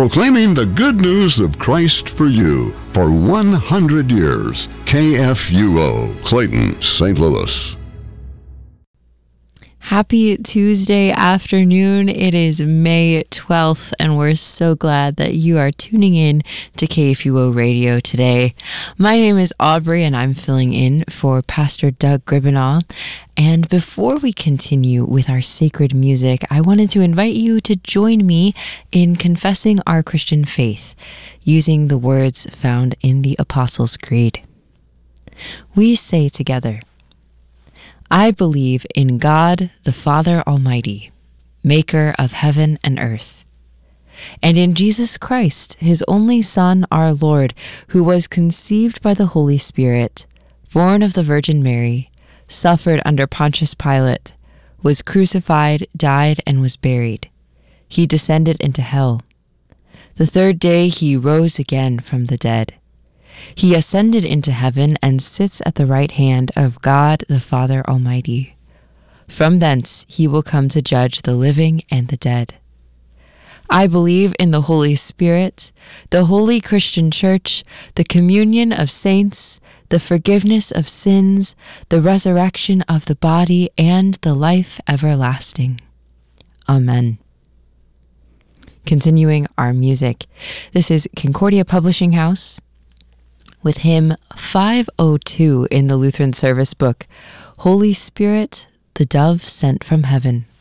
proclaiming the good news of Christ for you for 100 years. KFUO, Clayton, St. Louis. Happy Tuesday afternoon. It is May 12th, and we're so glad that you are tuning in to KFUO Radio today. My name is Aubrey, and I'm filling in for Pastor Doug Gribbenall. And before we continue with our sacred music, I wanted to invite you to join me in confessing our Christian faith using the words found in the Apostles' Creed. We say together, I believe in God, the Father Almighty, maker of heaven and earth, and in Jesus Christ, his only Son, our Lord, who was conceived by the Holy Spirit, born of the Virgin Mary, suffered under Pontius Pilate, was crucified, died, and was buried. He descended into hell. The third day he rose again from the dead. He ascended into heaven and sits at the right hand of God the Father Almighty. From thence he will come to judge the living and the dead. I believe in the Holy Spirit, the holy Christian Church, the communion of saints, the forgiveness of sins, the resurrection of the body, and the life everlasting. Amen. Continuing our music, this is Concordia Publishing House with hymn 502 in the Lutheran Service Book, Holy Spirit, the Dove Sent from Heaven.